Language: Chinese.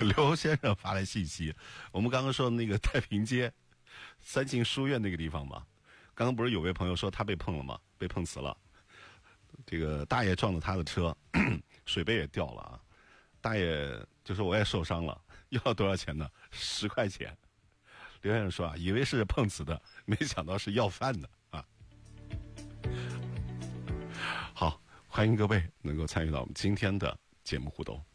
刘先生发来信息，我们刚刚说的那个太平街三庆书院那个地方嘛，刚刚不是有位朋友说他被碰了吗？被碰瓷了。这个大爷撞了他的车，水杯也掉了啊。大爷就说我也受伤了，要多少钱呢？10块钱。刘先生说啊，以为是碰瓷的，没想到是要饭的啊。好，欢迎各位能够参与到我们今天的节目互动。